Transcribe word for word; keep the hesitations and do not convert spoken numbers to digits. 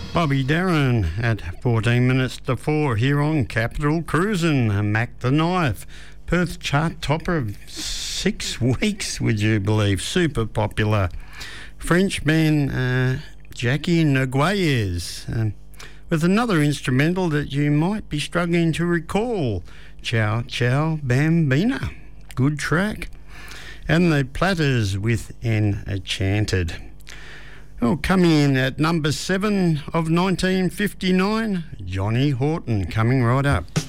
Bobby Darin at fourteen minutes to four here on Capital Cruisin'. Mac the Knife, Perth chart topper of six weeks, would you believe? Super popular. French band uh, Jackie Nguyen uh, with another instrumental that you might be struggling to recall, Ciao Ciao Bambina. Good track. And the Platters with Enchanted. Well, coming in at number seven of nineteen fifty-nine, Johnny Horton, coming right up.